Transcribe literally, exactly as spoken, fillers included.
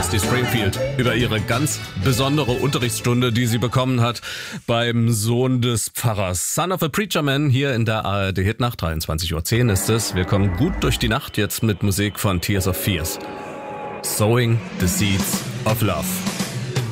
Christy Springfield über ihre ganz besondere Unterrichtsstunde, die sie bekommen hat beim Sohn des Pfarrers. Son of a Preacher Man hier in der A R D Hitnacht. dreiundzwanzig Uhr zehn ist es. Wir kommen gut durch die Nacht jetzt mit Musik von Tears of Fears. Sowing the Seeds of Love.